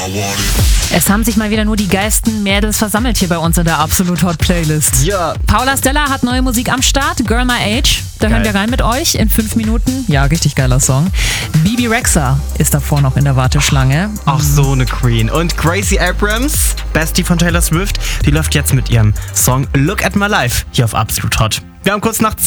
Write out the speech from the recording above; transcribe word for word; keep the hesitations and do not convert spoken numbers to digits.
Es haben sich mal wieder nur die geilsten Mädels versammelt hier bei uns in der Absolut Hot Playlist. Ja. Paula Stella hat neue Musik am Start, Girl My Age. Da Geil. hören wir rein mit euch in fünf Minuten. Ja, richtig geiler Song. Bibi Rexha ist davor noch in der Warteschlange. Auch so eine Queen. Und Gracie Abrams, Bestie von Taylor Swift, die läuft jetzt mit ihrem Song Look at My Life hier auf Absolut Hot. Wir haben kurz nach